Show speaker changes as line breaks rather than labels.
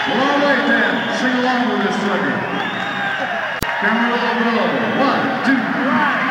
Well, all right then, sing along with this sucker. Camera roll, 1, 2, 3.